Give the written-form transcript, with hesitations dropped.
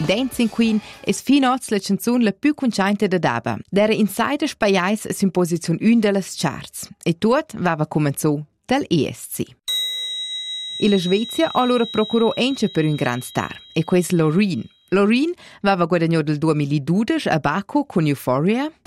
Dancing Queen es finoz la canzun la più consciente da daba. Dera insider spaiais sin posizione 1 dellas charts. E tut vava comenzò dal ESC. E la Svezia allora procurò ence per un gran star, e quest Loreen. Loreen vava guadagnò del 2012 a Baku con Euphoria,